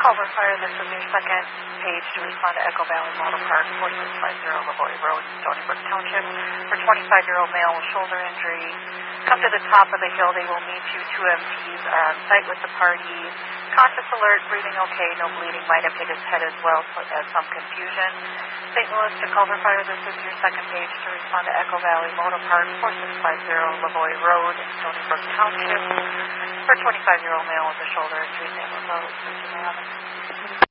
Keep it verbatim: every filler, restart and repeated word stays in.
Culver Fire, this is your second page to respond to Echo Valley Motor Park, four six five zero Lavoie Road, Stony Brook Township, for twenty-five-year-old male with shoulder injury. Come to the top of the hill. They will meet you. Two M Ps are on site with the party. Conscious, alert, breathing okay, no bleeding. Might have hit his head as well, so there's some confusion. Saint Louis to Culver Fire, this is your second page to respond to Echo Valley Motor Park, four six five zero Lavoie Road, Stony Brook Township, for twenty-five-year-old male with a shoulder injury. Saint Louis,